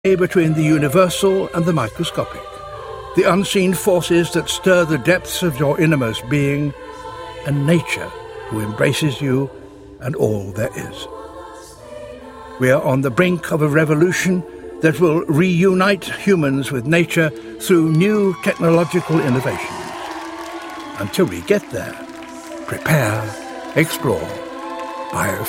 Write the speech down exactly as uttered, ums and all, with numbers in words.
between the universal and the microscopic, the unseen forces that stir the depths of your innermost being, and nature who embraces you and all there is. We are on the brink of a revolution that will reunite humans with nature through new technological innovations. Until we get there, prepare, explore, biofuel.